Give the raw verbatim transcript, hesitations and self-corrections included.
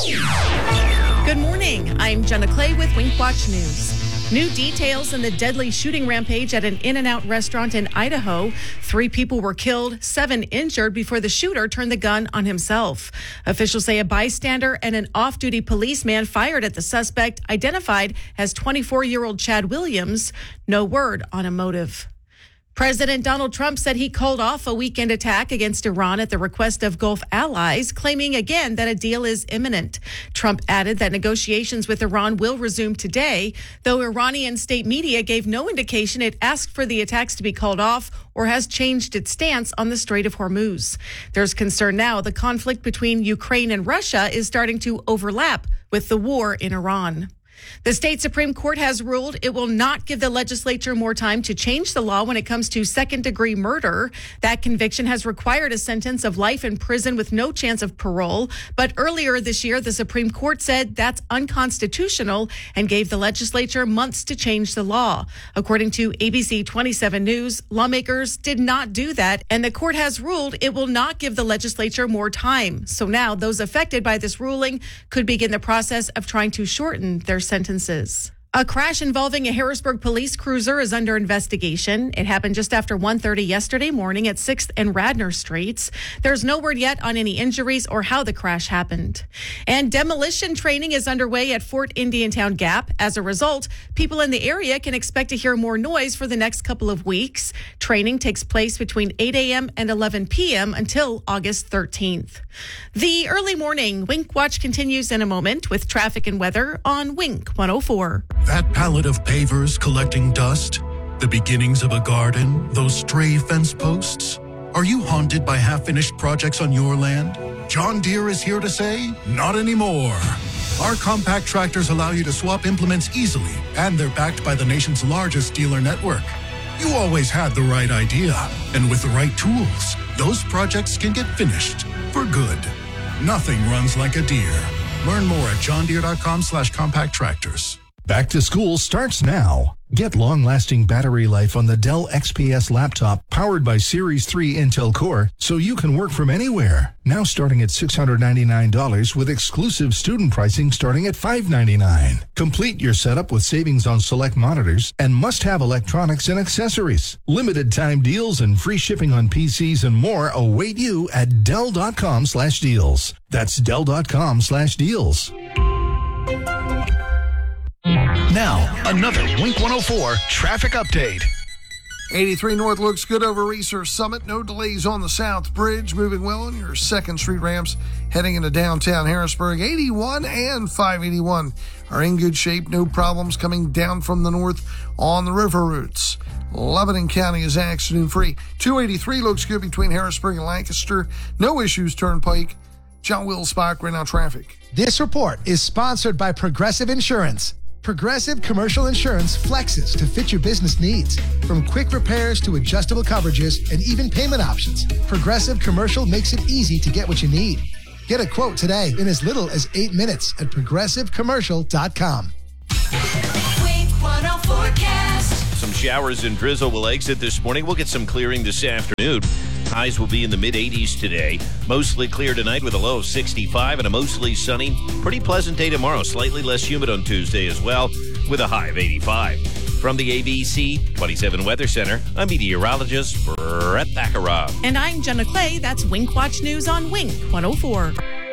Good morning. I'm Jenna Clay with Wink Watch News. New details in the deadly shooting rampage at an In-N-Out restaurant in Idaho. Three people were killed, seven injured before the shooter turned the gun on himself. Officials say a bystander and an off-duty policeman fired at the suspect, identified as twenty-four-year-old Chad Williams. No word on a motive. President Donald Trump said he called off a weekend attack against Iran at the request of Gulf allies, claiming again that a deal is imminent. Trump added that negotiations with Iran will resume today, though Iranian state media gave no indication it asked for the attacks to be called off or has changed its stance on the Strait of Hormuz. There's concern now the conflict between Ukraine and Russia is starting to overlap with the war in Iran. The state Supreme Court has ruled it will not give the legislature more time to change the law when it comes to second-degree murder. That conviction has required a sentence of life in prison with no chance of parole. But earlier this year, the Supreme Court said that's unconstitutional and gave the legislature months to change the law. According to A B C twenty-seven News, lawmakers did not do that, and the court has ruled it will not give the legislature more time. So now those affected by this ruling could begin the process of trying to shorten their sentences. A crash involving a Harrisburg police cruiser is under investigation. It happened just after one thirty yesterday morning at sixth and Radnor Streets. There's no word yet on any injuries or how the crash happened. And demolition training is underway at Fort Indiantown Gap. As a result, people in the area can expect to hear more noise for the next couple of weeks. Training takes place between eight a.m. and eleven p.m. until August thirteenth. The early morning Wink Watch continues in a moment with traffic and weather on Wink one oh four. That pallet of pavers collecting dust, the beginnings of a garden, those stray fence posts. Are you haunted by half-finished projects on your land? John Deere is here to say, not anymore. Our compact tractors allow you to swap implements easily, and they're backed by the nation's largest dealer network. You always had the right idea, and with the right tools, those projects can get finished for good. Nothing runs like a Deere. Learn more at johndeere.com slash compact tractors. Back to school starts now. Get long-lasting battery life on the Dell X P S laptop powered by Series three Intel Core so you can work from anywhere. Now starting at six hundred ninety-nine dollars with exclusive student pricing starting at five hundred ninety-nine dollars. Complete your setup with savings on select monitors and must-have electronics and accessories. Limited time deals and free shipping on P Cs and more await you at Dell.com slash deals. That's Dell.com slash deals. Now, another Wink one oh four traffic update. eighty-three North looks good over Research Summit. No delays on the South Bridge. Moving well on your second Street ramps heading into downtown Harrisburg. eighty-one and five eighty-one are in good shape. No problems coming down from the north on the river routes. Lebanon County is accident-free. two eighty-three looks good between Harrisburg and Lancaster. No issues Turnpike. John Will Spock right now traffic. This report is sponsored by Progressive Insurance. Progressive Commercial Insurance flexes to fit your business needs. From quick repairs to adjustable coverages and even payment options, Progressive Commercial makes it easy to get what you need. Get a quote today in as little as eight minutes at progressive commercial dot com. Wink one oh forecast. Some showers and drizzle will exit this morning. We'll get some clearing this afternoon. Highs will be in the mid eighties today. Mostly clear tonight with a low of sixty-five and a mostly sunny, pretty pleasant day tomorrow. Slightly less humid on Tuesday as well with a high of eighty-five. From the A B C twenty-seven Weather Center, I'm meteorologist Brett Baccarat. And I'm Jenna Clay. That's Wink Watch News on Wink one oh four.